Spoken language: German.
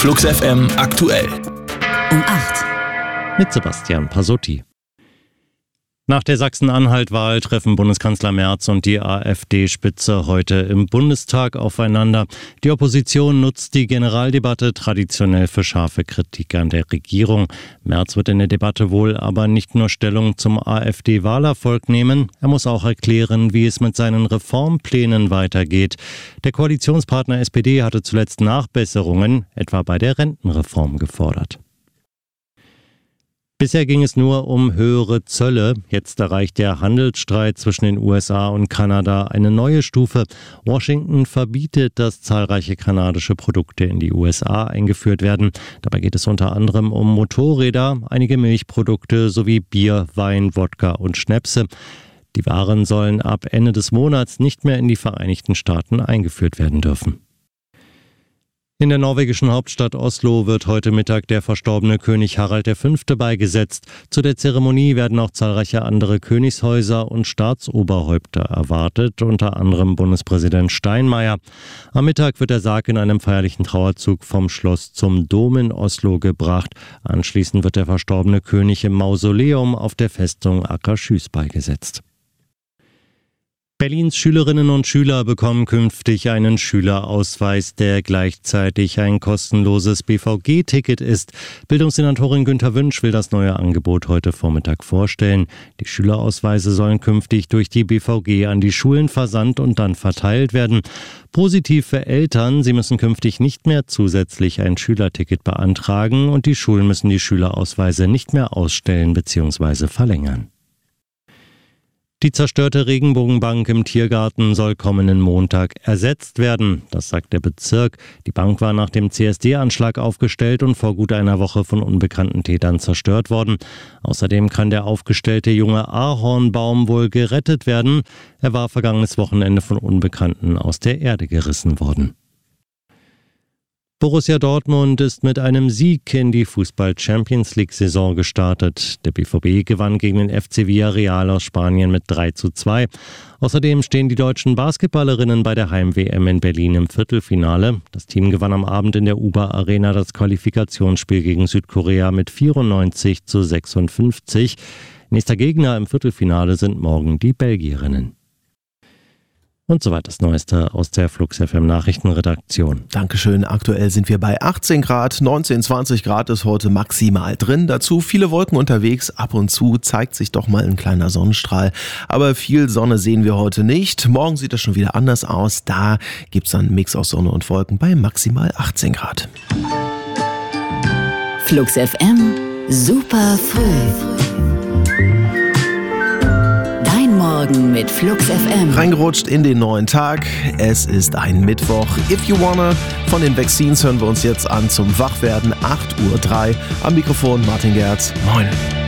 Flux FM aktuell. Um 8. Mit Sebastian Pasotti. Nach der Sachsen-Anhalt-Wahl treffen Bundeskanzler Merz und die AfD-Spitze heute im Bundestag aufeinander. Die Opposition nutzt die Generaldebatte traditionell für scharfe Kritik an der Regierung. Merz wird in der Debatte wohl aber nicht nur Stellung zum AfD-Wahlerfolg nehmen, er muss auch erklären, wie es mit seinen Reformplänen weitergeht. Der Koalitionspartner SPD hatte zuletzt Nachbesserungen, etwa bei der Rentenreform, gefordert. Bisher ging es nur um höhere Zölle. Jetzt erreicht der Handelsstreit zwischen den USA und Kanada eine neue Stufe. Washington verbietet, dass zahlreiche kanadische Produkte in die USA eingeführt werden. Dabei geht es unter anderem um Motorräder, einige Milchprodukte sowie Bier, Wein, Wodka und Schnäpse. Die Waren sollen ab Ende des Monats nicht mehr in die Vereinigten Staaten eingeführt werden dürfen. In der norwegischen Hauptstadt Oslo wird heute Mittag der verstorbene König Harald V. beigesetzt. Zu der Zeremonie werden auch zahlreiche andere Königshäuser und Staatsoberhäupter erwartet, unter anderem Bundespräsident Steinmeier. Am Mittag wird der Sarg in einem feierlichen Trauerzug vom Schloss zum Dom in Oslo gebracht. Anschließend wird der verstorbene König im Mausoleum auf der Festung Akershus beigesetzt. Berlins Schülerinnen und Schüler bekommen künftig einen Schülerausweis, der gleichzeitig ein kostenloses BVG-Ticket ist. Bildungssenatorin Günther Wünsch will das neue Angebot heute Vormittag vorstellen. Die Schülerausweise sollen künftig durch die BVG an die Schulen versandt und dann verteilt werden. Positiv für Eltern, sie müssen künftig nicht mehr zusätzlich ein Schülerticket beantragen und die Schulen müssen die Schülerausweise nicht mehr ausstellen bzw. verlängern. Die zerstörte Regenbogenbank im Tiergarten soll kommenden Montag ersetzt werden. Das sagt der Bezirk. Die Bank war nach dem CSD-Anschlag aufgestellt und vor gut einer Woche von unbekannten Tätern zerstört worden. Außerdem kann der aufgestellte junge Ahornbaum wohl gerettet werden. Er war vergangenes Wochenende von Unbekannten aus der Erde gerissen worden. Borussia Dortmund ist mit einem Sieg in die Fußball-Champions-League-Saison gestartet. Der BVB gewann gegen den FC Villarreal aus Spanien mit 3:2. Außerdem stehen die deutschen Basketballerinnen bei der Heim-WM in Berlin im Viertelfinale. Das Team gewann am Abend in der Uber-Arena das Qualifikationsspiel gegen Südkorea mit 94:56. Nächster Gegner im Viertelfinale sind morgen die Belgierinnen. Und soweit das Neueste aus der Flux FM Nachrichtenredaktion. Dankeschön. Aktuell sind wir bei 18 Grad, 19, 20 Grad ist heute maximal drin. Dazu viele Wolken unterwegs. Ab und zu zeigt sich doch mal ein kleiner Sonnenstrahl. Aber viel Sonne sehen wir heute nicht. Morgen sieht das schon wieder anders aus. Da gibt's dann einen Mix aus Sonne und Wolken bei maximal 18 Grad. Flux FM, super früh. Morgen mit Flux FM. Reingerutscht in den neuen Tag. Es ist ein Mittwoch. If You Wanna von den Vaccines hören wir uns jetzt an zum Wachwerden. 8:03 Uhr. Am Mikrofon Martin Gerz. Moin.